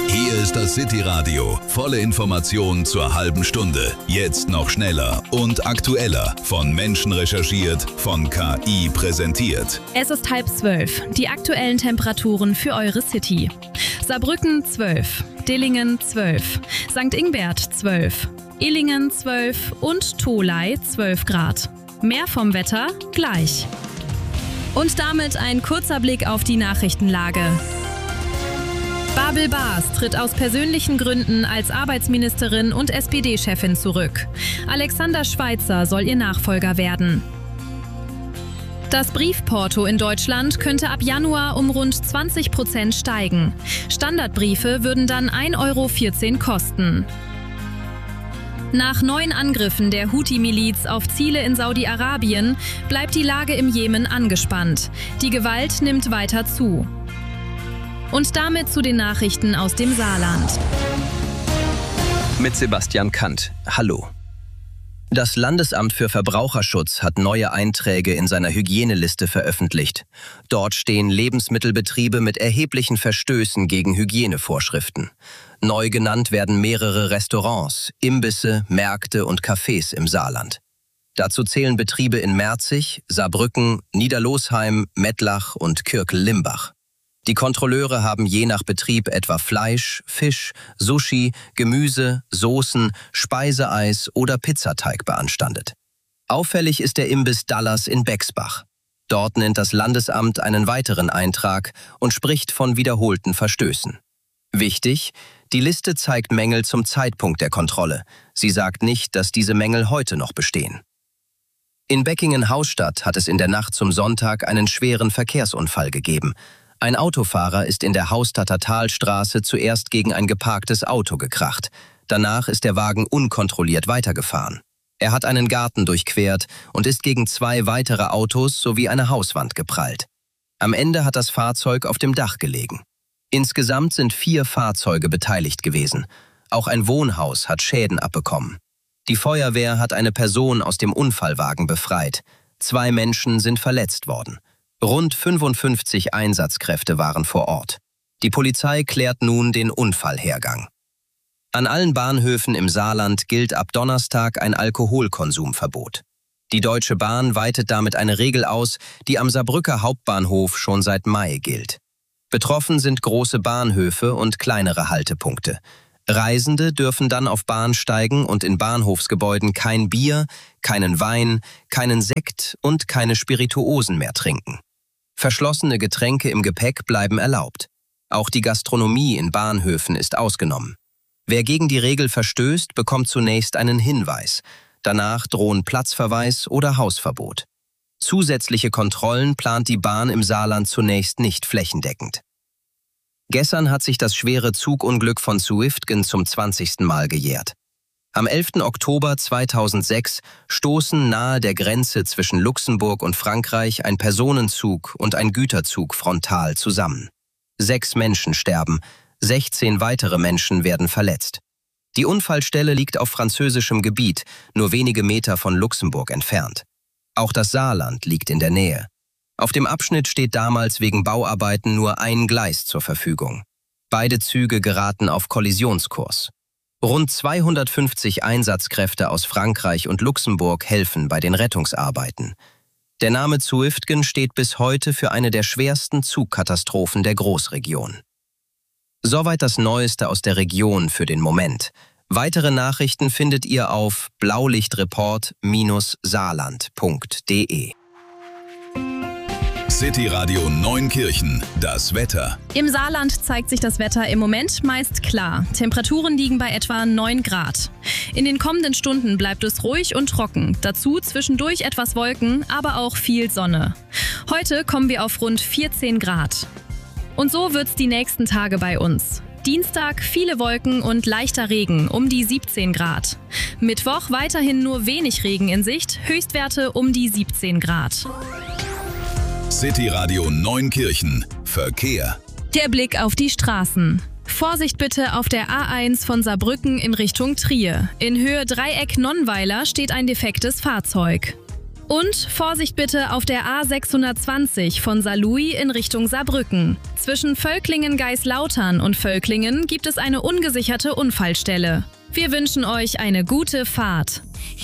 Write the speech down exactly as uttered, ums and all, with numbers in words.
Hier ist das City Radio. Volle Informationen zur halben Stunde. Jetzt noch schneller und aktueller. Von Menschen recherchiert, von K I präsentiert. Es ist halb zwölf. Die aktuellen Temperaturen für eure City. Saarbrücken zwölf, Dillingen zwölf, Sankt Ingbert zwölf, Illingen zwölf und Tholey zwölf Grad. Mehr vom Wetter gleich. Und damit ein kurzer Blick auf die Nachrichtenlage. Bärbel Baas tritt aus persönlichen Gründen als Arbeitsministerin und S P D-Chefin zurück. Alexander Schweitzer soll ihr Nachfolger werden. Das Briefporto in Deutschland könnte ab Januar um rund zwanzig Prozent steigen. Standardbriefe würden dann ein Euro vierzehn kosten. Nach neun Angriffen der Houthi-Miliz auf Ziele in Saudi-Arabien bleibt die Lage im Jemen angespannt. Die Gewalt nimmt weiter zu. Und damit zu den Nachrichten aus dem Saarland. Mit Sebastian Kant. Hallo. Das Landesamt für Verbraucherschutz hat neue Einträge in seiner Hygieneliste veröffentlicht. Dort stehen Lebensmittelbetriebe mit erheblichen Verstößen gegen Hygienevorschriften. Neu genannt werden mehrere Restaurants, Imbisse, Märkte und Cafés im Saarland. Dazu zählen Betriebe in Merzig, Saarbrücken, Niederlosheim, Mettlach und Kirkel-Limbach. Die Kontrolleure haben je nach Betrieb etwa Fleisch, Fisch, Sushi, Gemüse, Soßen, Speiseeis oder Pizzateig beanstandet. Auffällig ist der Imbiss Dallas in Bexbach. Dort nennt das Landesamt einen weiteren Eintrag und spricht von wiederholten Verstößen. Wichtig, die Liste zeigt Mängel zum Zeitpunkt der Kontrolle. Sie sagt nicht, dass diese Mängel heute noch bestehen. In Beckingen-Hausstadt hat es in der Nacht zum Sonntag einen schweren Verkehrsunfall gegeben. Ein Autofahrer ist in der Hausstadter Talstraße zuerst gegen ein geparktes Auto gekracht. Danach ist der Wagen unkontrolliert weitergefahren. Er hat einen Garten durchquert und ist gegen zwei weitere Autos sowie eine Hauswand geprallt. Am Ende hat das Fahrzeug auf dem Dach gelegen. Insgesamt sind vier Fahrzeuge beteiligt gewesen. Auch ein Wohnhaus hat Schäden abbekommen. Die Feuerwehr hat eine Person aus dem Unfallwagen befreit. Zwei Menschen sind verletzt worden. Rund fünfundfünfzig Einsatzkräfte waren vor Ort. Die Polizei klärt nun den Unfallhergang. An allen Bahnhöfen im Saarland gilt ab Donnerstag ein Alkoholkonsumverbot. Die Deutsche Bahn weitet damit eine Regel aus, die am Saarbrücker Hauptbahnhof schon seit Mai gilt. Betroffen sind große Bahnhöfe und kleinere Haltepunkte. Reisende dürfen dann auf Bahnsteigen und in Bahnhofsgebäuden kein Bier, keinen Wein, keinen Sekt und keine Spirituosen mehr trinken. Verschlossene Getränke im Gepäck bleiben erlaubt. Auch die Gastronomie in Bahnhöfen ist ausgenommen. Wer gegen die Regel verstößt, bekommt zunächst einen Hinweis. Danach drohen Platzverweis oder Hausverbot. Zusätzliche Kontrollen plant die Bahn im Saarland zunächst nicht flächendeckend. Gestern hat sich das schwere Zugunglück von Zwiftgen zum zwanzigsten Mal gejährt. Am elften Oktober zweitausendsechs stoßen nahe der Grenze zwischen Luxemburg und Frankreich ein Personenzug und ein Güterzug frontal zusammen. Sechs Menschen sterben, sechzehn weitere Menschen werden verletzt. Die Unfallstelle liegt auf französischem Gebiet, nur wenige Meter von Luxemburg entfernt. Auch das Saarland liegt in der Nähe. Auf dem Abschnitt steht damals wegen Bauarbeiten nur ein Gleis zur Verfügung. Beide Züge geraten auf Kollisionskurs. Rund zweihundertfünfzig Einsatzkräfte aus Frankreich und Luxemburg helfen bei den Rettungsarbeiten. Der Name Zwiftgen steht bis heute für eine der schwersten Zugkatastrophen der Großregion. Soweit das Neueste aus der Region für den Moment. Weitere Nachrichten findet ihr auf blaulichtreport Bindestrich saarland Punkt de. City Radio Neunkirchen, das Wetter. Im Saarland zeigt sich das Wetter im Moment meist klar. Temperaturen liegen bei etwa neun Grad. In den kommenden Stunden bleibt es ruhig und trocken. Dazu zwischendurch etwas Wolken, aber auch viel Sonne. Heute kommen wir auf rund vierzehn Grad. Und so wird's die nächsten Tage bei uns. Dienstag viele Wolken und leichter Regen, um die siebzehn Grad. Mittwoch weiterhin nur wenig Regen in Sicht, Höchstwerte um die siebzehn Grad. City Radio Neunkirchen. Verkehr. Der Blick auf die Straßen. Vorsicht bitte auf der A eins von Saarbrücken in Richtung Trier. In Höhe Dreieck Nonnweiler steht ein defektes Fahrzeug. Und Vorsicht bitte auf der A sechshundertzwanzig von Saarlouis in Richtung Saarbrücken. Zwischen Völklingen-Geislautern und Völklingen gibt es eine ungesicherte Unfallstelle. Wir wünschen euch eine gute Fahrt.